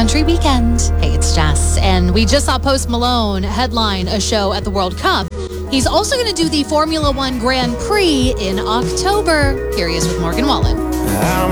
Country Weekend. Hey, it's Jess. And we just saw Post Malone headline a show at the World Cup. He's also going to do the Formula One Grand Prix in October. Here he is with Morgan Wallen. I'm